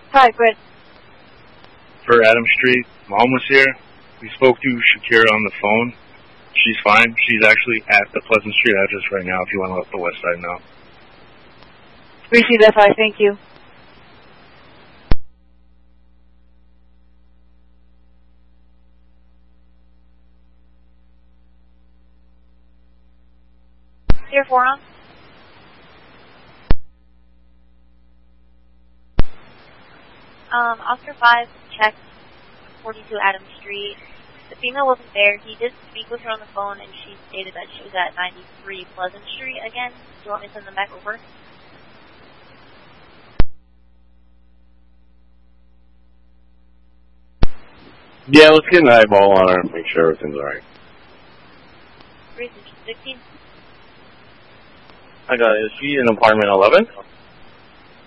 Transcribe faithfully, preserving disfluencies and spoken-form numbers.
Hi, Brett. For Adam Street, Mom was here. We spoke to Shakira on the phone. She's fine. She's actually at the Pleasant Street address right now if you want to let the west side know. Receive F I, thank you. Here, four on. Um, Oscar five checked forty-two Adams Street. The female wasn't there. He did speak with her on the phone, and she stated that she was at ninety-three Pleasant Street again. Do you want me to send them back over? Yeah, let's get an eyeball on her and make sure everything's alright. three sixteen. I got it. Is she in apartment eleven?